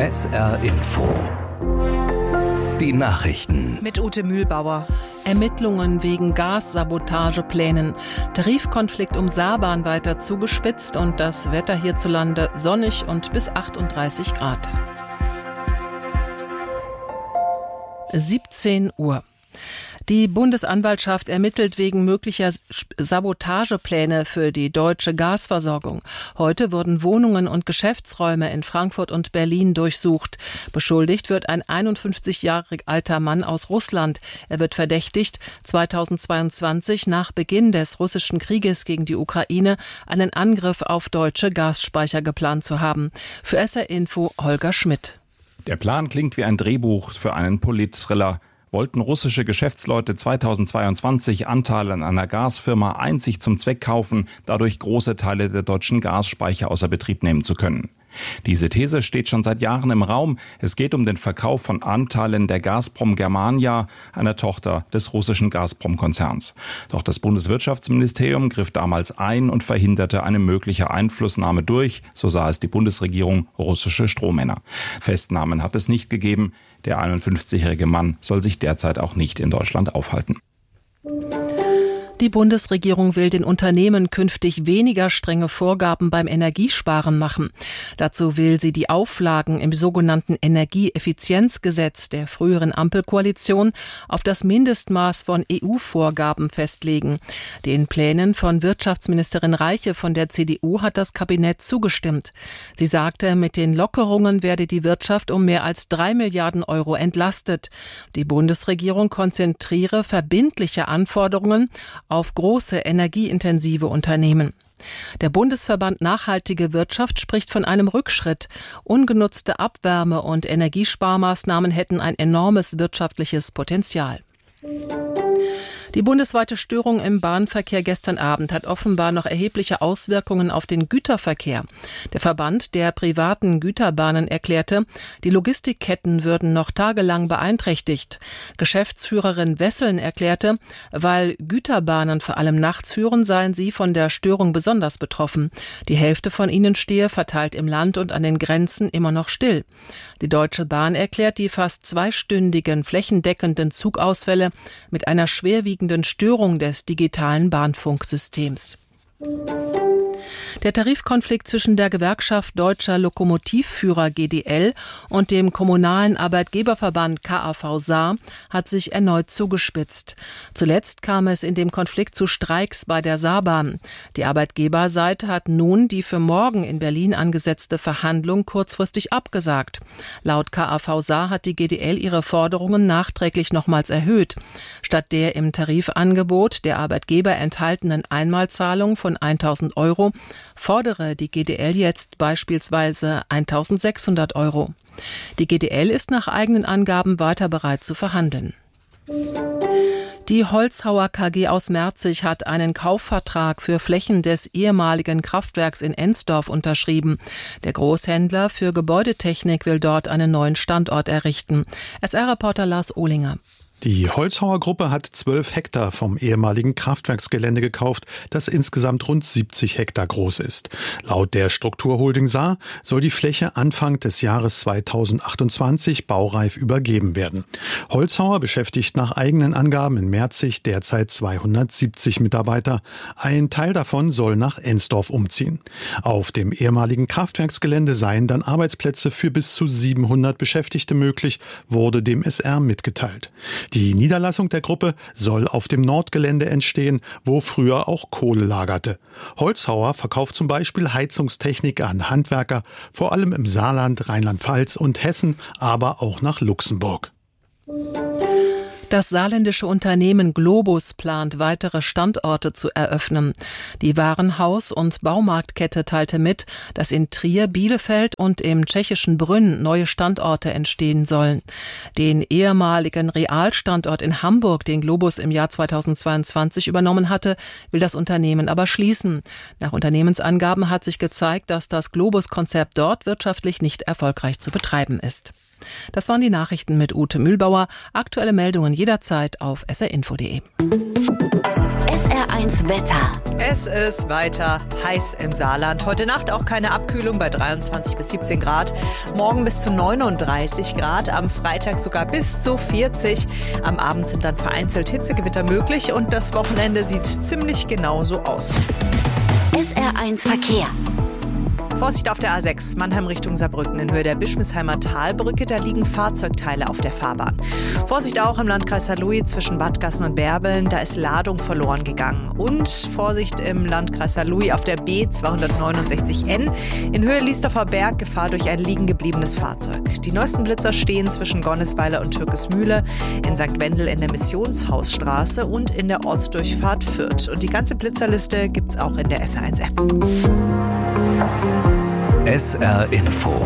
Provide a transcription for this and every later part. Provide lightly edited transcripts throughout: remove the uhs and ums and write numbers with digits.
SR Info. Die Nachrichten. Mit Ute Mühlbauer. Ermittlungen wegen Gassabotageplänen. Tarifkonflikt um Saarbahn weiter zugespitzt und das Wetter hierzulande sonnig und bis 38 Grad. 17 Uhr. Die Bundesanwaltschaft ermittelt wegen möglicher Sabotagepläne für die deutsche Gasversorgung. Heute wurden Wohnungen und Geschäftsräume in Frankfurt und Berlin durchsucht. Beschuldigt wird ein 51 Jahre alter Mann aus Russland. Er wird verdächtigt, 2022 nach Beginn des russischen Krieges gegen die Ukraine einen Angriff auf deutsche Gasspeicher geplant zu haben. Für SR Info Holger Schmidt. Der Plan klingt wie ein Drehbuch für einen Polit-Thriller. Wollten russische Geschäftsleute 2022 Anteile an einer Gasfirma einzig zum Zweck kaufen, dadurch große Teile der deutschen Gasspeicher außer Betrieb nehmen zu können. Diese These steht schon seit Jahren im Raum. Es geht um den Verkauf von Anteilen der Gazprom Germania, einer Tochter des russischen Gazprom-Konzerns. Doch das Bundeswirtschaftsministerium griff damals ein und verhinderte eine mögliche Einflussnahme durch, so sah es die Bundesregierung, russische Strohmänner. Festnahmen hat es nicht gegeben. Der 51-jährige Mann soll sich derzeit auch nicht in Deutschland aufhalten. Die Bundesregierung will den Unternehmen künftig weniger strenge Vorgaben beim Energiesparen machen. Dazu will sie die Auflagen im sogenannten Energieeffizienzgesetz der früheren Ampelkoalition auf das Mindestmaß von EU-Vorgaben festlegen. Den Plänen von Wirtschaftsministerin Reiche von der CDU hat das Kabinett zugestimmt. Sie sagte, mit den Lockerungen werde die Wirtschaft um mehr als 3 Milliarden Euro entlastet. Die Bundesregierung konzentriere verbindliche Anforderungen auf große energieintensive Unternehmen. Der Bundesverband Nachhaltige Wirtschaft spricht von einem Rückschritt. Ungenutzte Abwärme- und Energiesparmaßnahmen hätten ein enormes wirtschaftliches Potenzial. Die bundesweite Störung im Bahnverkehr gestern Abend hat offenbar noch erhebliche Auswirkungen auf den Güterverkehr. Der Verband der privaten Güterbahnen erklärte, die Logistikketten würden noch tagelang beeinträchtigt. Geschäftsführerin Wesseln erklärte, weil Güterbahnen vor allem nachts führen, seien sie von der Störung besonders betroffen. Die Hälfte von ihnen stehe verteilt im Land und an den Grenzen immer noch still. Die Deutsche Bahn erklärt die fast zweistündigen flächendeckenden Zugausfälle mit einer schwerwiegenden Störung des digitalen Bahnfunksystems. Der Tarifkonflikt zwischen der Gewerkschaft Deutscher Lokomotivführer GDL und dem kommunalen Arbeitgeberverband KAV Saar hat sich erneut zugespitzt. Zuletzt kam es in dem Konflikt zu Streiks bei der Saarbahn. Die Arbeitgeberseite hat nun die für morgen in Berlin angesetzte Verhandlung kurzfristig abgesagt. Laut KAV Saar hat die GDL ihre Forderungen nachträglich nochmals erhöht. Statt der im Tarifangebot der Arbeitgeber enthaltenen Einmalzahlung von 1.000 Euro fordere die GDL jetzt beispielsweise 1.600 Euro. Die GDL ist nach eigenen Angaben weiter bereit zu verhandeln. Die Holzhauer KG aus Merzig hat einen Kaufvertrag für Flächen des ehemaligen Kraftwerks in Ensdorf unterschrieben. Der Großhändler für Gebäudetechnik will dort einen neuen Standort errichten. SR-Reporter Lars Ohlinger. Die Holzhauer Gruppe hat 12 Hektar vom ehemaligen Kraftwerksgelände gekauft, das insgesamt rund 70 Hektar groß ist. Laut der Strukturholding Saar soll die Fläche Anfang des Jahres 2028 baureif übergeben werden. Holzhauer beschäftigt nach eigenen Angaben in Merzig derzeit 270 Mitarbeiter. Ein Teil davon soll nach Ensdorf umziehen. Auf dem ehemaligen Kraftwerksgelände seien dann Arbeitsplätze für bis zu 700 Beschäftigte möglich, wurde dem SR mitgeteilt. Die Niederlassung der Gruppe soll auf dem Nordgelände entstehen, wo früher auch Kohle lagerte. Holzhauer verkauft zum Beispiel Heizungstechnik an Handwerker, vor allem im Saarland, Rheinland-Pfalz und Hessen, aber auch nach Luxemburg. Das saarländische Unternehmen Globus plant, weitere Standorte zu eröffnen. Die Warenhaus- und Baumarktkette teilte mit, dass in Trier, Bielefeld und im tschechischen Brünn neue Standorte entstehen sollen. Den ehemaligen Realstandort in Hamburg, den Globus im Jahr 2022 übernommen hatte, will das Unternehmen aber schließen. Nach Unternehmensangaben hat sich gezeigt, dass das Globus-Konzept dort wirtschaftlich nicht erfolgreich zu betreiben ist. Das waren die Nachrichten mit Ute Mühlbauer. Aktuelle Meldungen jederzeit auf srinfo.de. SR1 Wetter. Es ist weiter heiß im Saarland. Heute Nacht auch keine Abkühlung bei 23 bis 17 Grad. Morgen bis zu 39 Grad. Am Freitag sogar bis zu 40. Am Abend sind dann vereinzelt Hitzegewitter möglich und das Wochenende sieht ziemlich genauso aus. SR1 Verkehr. Vorsicht auf der A6, Mannheim Richtung Saarbrücken in Höhe der Bischmisheimer Talbrücke, da liegen Fahrzeugteile auf der Fahrbahn. Vorsicht auch im Landkreis Saarlouis zwischen Bad Gassen und Bärbeln, da ist Ladung verloren gegangen. Und Vorsicht im Landkreis Saarlouis auf der B269N in Höhe Liesdorfer Berg, Gefahr durch ein liegen gebliebenes Fahrzeug. Die neuesten Blitzer stehen zwischen Gonnesweiler und Türkesmühle, in St. Wendel in der Missionshausstraße und in der Ortsdurchfahrt Fürth. Und die ganze Blitzerliste gibt's auch in der SR1-App. SR Info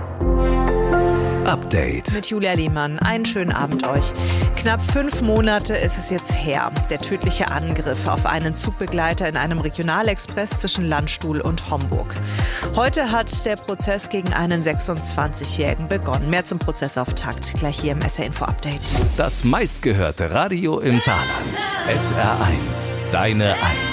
Update. Mit Julia Lehmann. Einen schönen Abend euch. Knapp 5 Monate ist es jetzt her. Der tödliche Angriff auf einen Zugbegleiter in einem Regionalexpress zwischen Landstuhl und Homburg. Heute hat der Prozess gegen einen 26-Jährigen begonnen. Mehr zum Prozessauftakt gleich hier im SR Info Update. Das meistgehörte Radio im Saarland. SR1. Deine 1.